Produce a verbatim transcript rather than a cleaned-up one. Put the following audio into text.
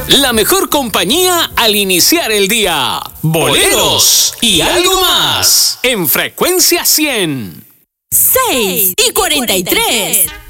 La mejor compañía al iniciar el día. Boleros y algo más. En Frecuencia cien. seis y cuarenta y tres.